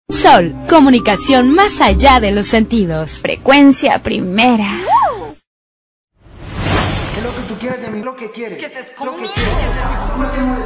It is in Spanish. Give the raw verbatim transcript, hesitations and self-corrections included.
Sol, comunicación más allá de los sentidos. Frecuencia primera. ¿Qué es lo que tú quieres de mí? Lo que quieres. Que estés Lo conmigo. que quieres.